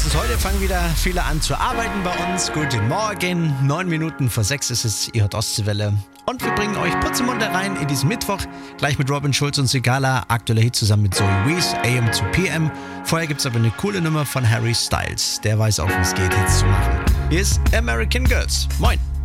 spätestens heute fangen wieder viele an zu arbeiten bei uns. Guten Morgen, 9 Minuten vor 6 ist es, ihr hört Ostseewelle. Und wir bringen euch putzemunter rein in diesen Mittwoch. Gleich mit Robin Schulz und Sigala, aktueller Hit zusammen mit Zoe Wees, AM to PM. Vorher gibt es aber eine coole Nummer von Harry Styles. Der weiß auch, wie es geht, Hits zu machen. Hier ist American Girls. Moin.